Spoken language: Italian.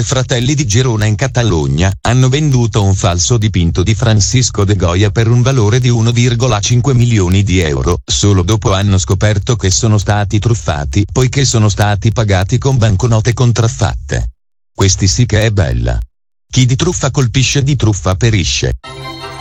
due fratelli di Girona in Catalogna hanno venduto un falso dipinto di Francisco de Goya per un valore di 1,5 milioni di euro. Solo dopo hanno scoperto che sono stati truffati, poiché sono stati pagati con banconote contraffatte. Questi sì che è bella. Chi di truffa colpisce di truffa perisce.